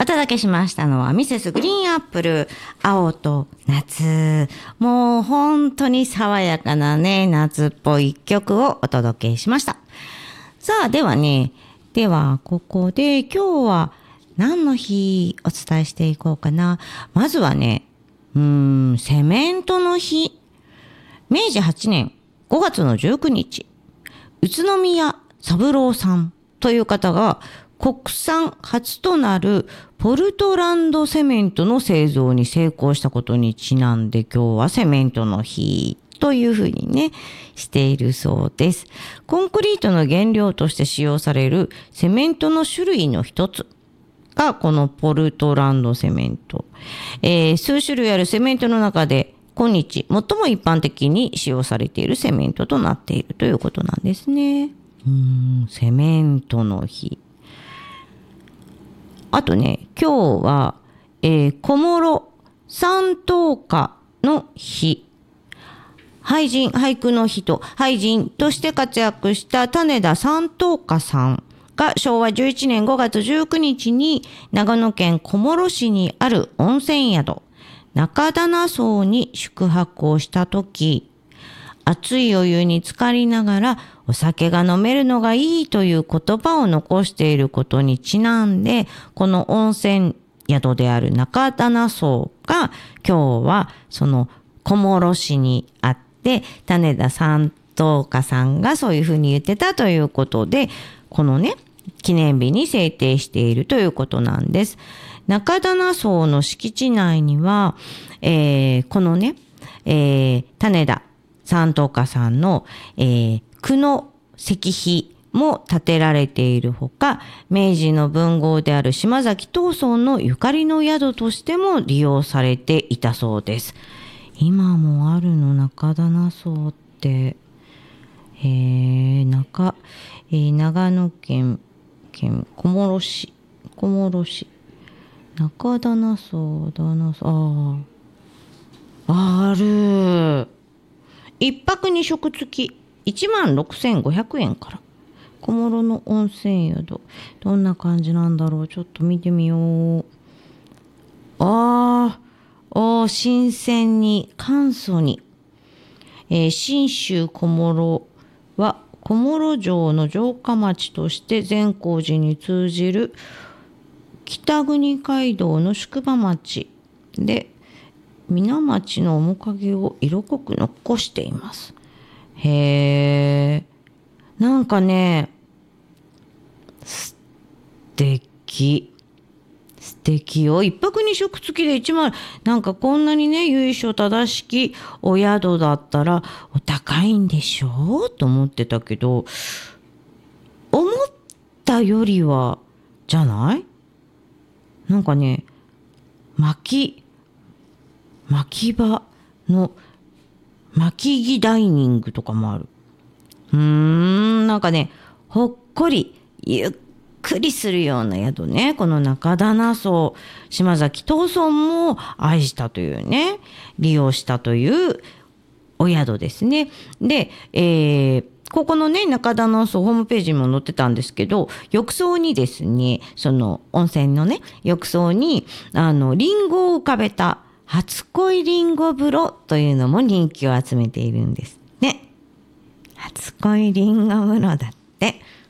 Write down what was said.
お届けしましたのはミセスグリーンアップル、青と夏。もう本当に爽やかなね、夏っぽい一曲をお届けしました。さあ、ではここで今日は何の日お伝えしていこうかな。まずはね、セメントの日。明治8年5月の19日、宇都宮三郎さんという方が国産初となるポルトランドセメントの製造に成功したことにちなんで、今日はセメントの日というふうにね、しているそうです。コンクリートの原料として使用されるセメントの種類の一つがこのポルトランドセメント。数種類あるセメントの中で今日最も一般的に使用されているセメントとなっているということなんですね。セメントの日。あとね、今日は、小諸三等家の日。俳句の人、俳人として活躍した種田三等家さんが昭和11年5月19日に長野県小諸市にある温泉宿、中棚荘に宿泊をしたとき、熱いお湯に浸かりながらお酒が飲めるのがいいという言葉を残していることにちなんで、この温泉宿である中棚荘が今日はその小諸市にあって、種田三等家さんがそういうふうに言ってたということで、このね、記念日に制定しているということなんです。中棚荘の敷地内には、このね、種田三等家さんの、句の石碑も建てられているほか、明治の文豪である島崎藤村のゆかりの宿としても利用されていたそうです。今もあるの、中棚荘って、長野県小諸市中棚荘、ある。一泊二食付き16,500円から。小諸の温泉宿。どんな感じなんだろう。ちょっと見てみよう。新鮮に、簡素に。信州小諸は小諸城の城下町として善光寺に通じる北国街道の宿場町で、皆町の面影を色濃く残しています。なんかね、素敵よ。一泊二食付きで1万、なんかこんなにね、由緒正しきお宿だったらお高いんでしょうと思ってたけど、思ったよりはじゃない？なんかね、巻き場の巻き木ダイニングとかもある。なんかね、ほっこりゆっくりするような宿ね。この中棚荘、島崎藤村も愛したというね、利用したというお宿ですね。で、ここのね、中棚荘ホームページにも載ってたんですけど、浴槽にですね、その温泉のね、浴槽にリンゴを浮かべた初恋リンゴ風呂というのも人気を集めているんですね。初恋リンゴ風呂だって。